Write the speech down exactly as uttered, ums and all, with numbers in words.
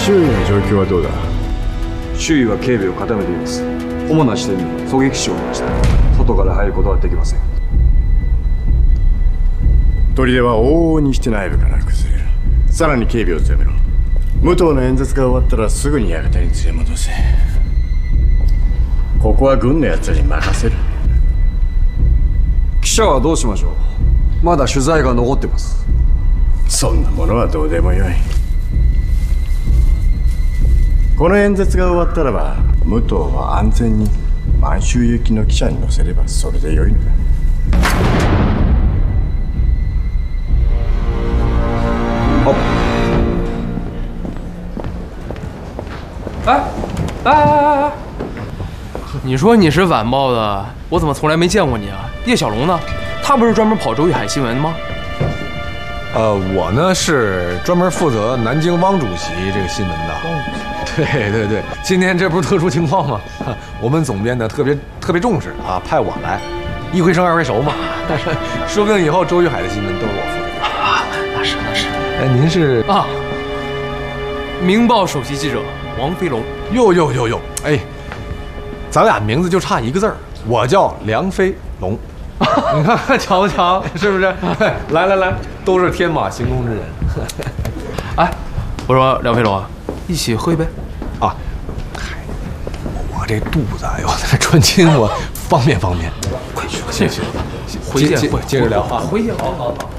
周囲の状況はどうだ？ 周囲は警備を固めています。主な支店に狙撃手を置きました。外から入ることはできません。 砦は往々にして内部から崩れる。さらに警備を強めろ。武藤の演説が終わったらすぐに館に連れ戻せ。ここは軍の奴らに任せる。 記者はどうしましょう？まだ取材が残ってます。 そんなものはどうでもよい。この演説が終わったらば武藤は安全に満州行きの汽車に乗せればそれでよいのだ。 哎，来来来来，你说你是晚报的，我怎么从来没见过你啊？叶小龙呢？他不是专门跑周玉海新闻的吗？ 呃，我呢是专门负责南京汪主席这个新闻的。对对对，今天这不是特殊情况吗？我们总编呢特别特别重视啊，派我来，一回生二回熟嘛。说不定以后周玉海的新闻都是我负责的。 啊，那是那是。 哎，您是啊，《明报》首席记者王飞龙。 哟哟哟哟，哎，咱俩名字就差一个字儿，我叫梁飞龙。你看，瞧不瞧？是不是？来来来，都是天马行空之人。 哎，我说梁飞龙啊，一起喝一杯。 啊，嗨，我这肚子哎呦，这穿亲我方便方便。 快去，谢谢，回见， 接着聊啊， 回见，好好好。